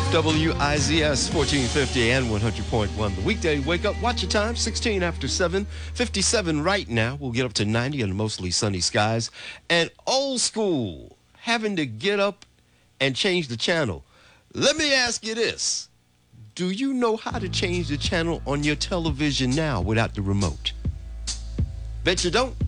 WIZS 1450 and 100.1. The weekday wake up, watch your time, 16 after 7, 57 right now. We'll get up to 90 and mostly sunny skies. And old school, having to get up and change the channel. Let me ask you this. Do you know how to change the channel on your television now without the remote? Bet you don't.